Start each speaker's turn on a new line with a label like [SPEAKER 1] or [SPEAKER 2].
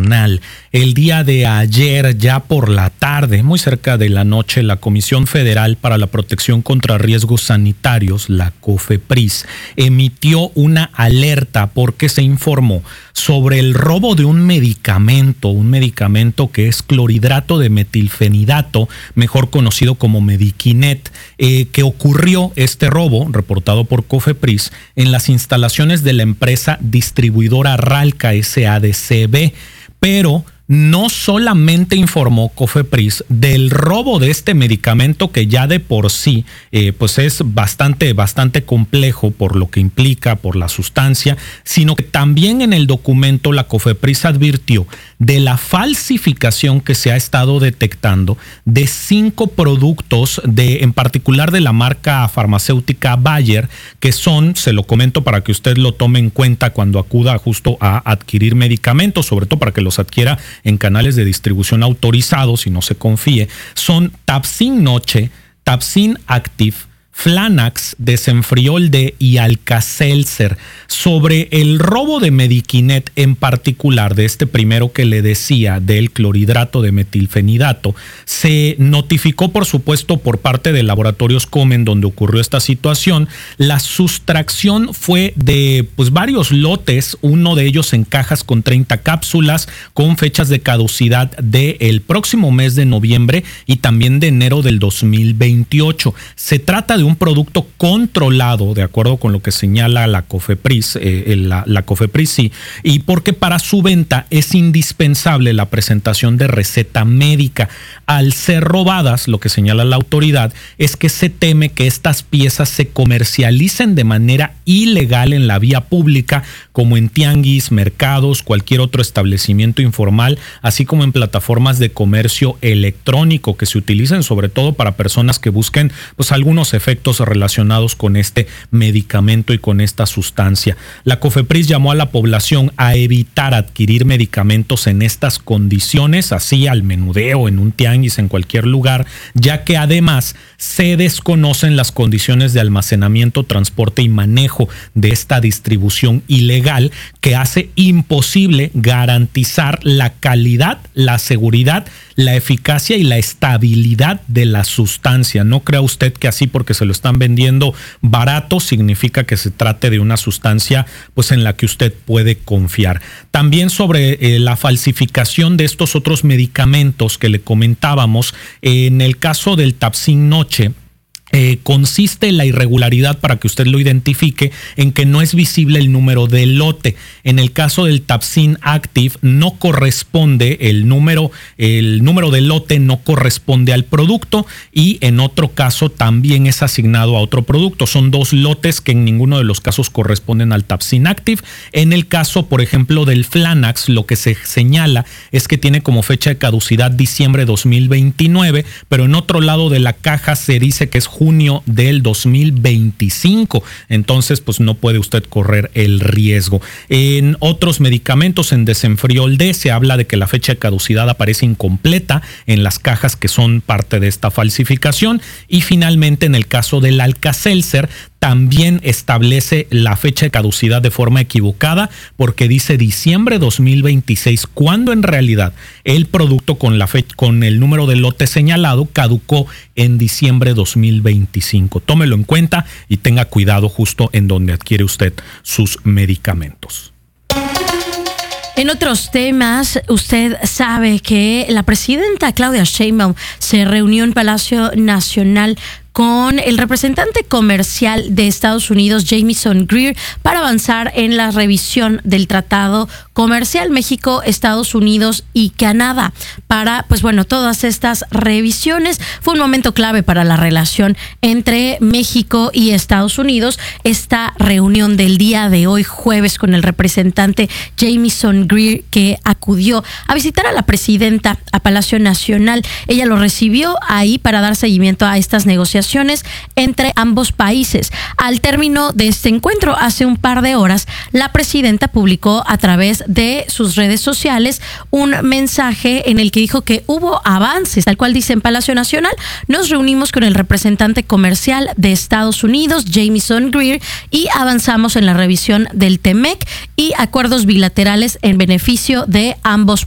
[SPEAKER 1] nacional. El día de ayer, ya por la tarde, muy cerca de la noche, la Comisión Federal para la Protección contra Riesgos Sanitarios, la COFEPRIS, emitió una alerta porque se informó sobre el robo de un medicamento que es clorhidrato de metilfenidato, mejor conocido como Medikinet, que ocurrió este robo, reportado por COFEPRIS, en las instalaciones de la empresa distribuidora Ralca SADCB, pero no solamente informó COFEPRIS del robo de este medicamento, que ya de por sí pues es bastante complejo por lo que implica, por la sustancia, sino que también en el documento la COFEPRIS advirtió de la falsificación que se ha estado detectando de 5 productos, en particular de la marca farmacéutica Bayer, que son, se lo comento para que usted lo tome en cuenta cuando acuda justo a adquirir medicamentos, sobre todo para que los adquiera en canales de distribución autorizados y no se confíe, son Tapsin Noche, Tapsin Active, Flanax, Desenfriol D y Alka-Seltzer. Sobre el robo de Medikinet en particular, de este primero que le decía, del clorhidrato de metilfenidato, se notificó, por supuesto, por parte de Laboratorios Comen, donde ocurrió esta situación. La sustracción fue de varios lotes, uno de ellos en cajas con 30 cápsulas, con fechas de caducidad del próximo mes de noviembre y también de enero del 2028. Se trata de un producto controlado, de acuerdo con lo que señala la COFEPRIS, la COFEPRIS sí, y porque para su venta es indispensable la presentación de receta médica. Al ser robadas, lo que señala la autoridad es que se teme que estas piezas se comercialicen de manera ilegal en la vía pública, como en tianguis, mercados, cualquier otro establecimiento informal, así como en plataformas de comercio electrónico que se utilicen sobre todo para personas que busquen algunos efectos relacionados con este medicamento y con esta sustancia. La COFEPRIS llamó a la población a evitar adquirir medicamentos en estas condiciones, así al menudeo, en un tianguis, en cualquier lugar, ya que además se desconocen las condiciones de almacenamiento, transporte y manejo de esta distribución ilegal, que hace imposible garantizar la calidad, la seguridad, la eficacia y la estabilidad de la sustancia. No crea usted que así porque se lo están vendiendo barato significa que se trate de una sustancia en la que usted puede confiar. También sobre la falsificación de estos otros medicamentos que le comentábamos, en el caso del Tapsin Noche, consiste la irregularidad, para que usted lo identifique, en que no es visible el número de lote. En el caso del Tapsin Active no corresponde el número de lote, no corresponde al producto, y en otro caso también es asignado a otro producto. Son 2 lotes que en ninguno de los casos corresponden al Tapsin Active. En el caso, por ejemplo, del Flanax, lo que se señala es que tiene como fecha de caducidad diciembre 2029, pero en otro lado de la caja se dice que es junio del 2025. Entonces, no puede usted correr el riesgo. En otros medicamentos, en Desenfriol D, se habla de que la fecha de caducidad aparece incompleta en las cajas que son parte de esta falsificación. Y finalmente, en el caso del Alka-Seltzer, también establece la fecha de caducidad de forma equivocada, porque dice diciembre 2026, cuando en realidad el producto con el número de lote señalado caducó en diciembre 2025. Tómelo en cuenta y tenga cuidado justo en donde adquiere usted sus medicamentos.
[SPEAKER 2] En otros temas, usted sabe que la presidenta Claudia Sheinbaum se reunió en Palacio Nacional con el representante comercial de Estados Unidos, Jamieson Greer, para avanzar en la revisión del Tratado Comercial México, Estados Unidos y Canadá. Para, todas estas revisiones, fue un momento clave para la relación entre México y Estados Unidos. Esta reunión del día de hoy, jueves, con el representante Jamieson Greer, que acudió a visitar a la presidenta a Palacio Nacional. Ella lo recibió ahí para dar seguimiento a estas negociaciones entre ambos países. Al término de este encuentro, hace un par de horas, la presidenta publicó a través de sus redes sociales un mensaje en el que dijo que hubo avances, tal cual dice en Palacio Nacional: nos reunimos con el representante comercial de Estados Unidos, Jamieson Greer, y avanzamos en la revisión del TEMEC y acuerdos bilaterales en beneficio de ambos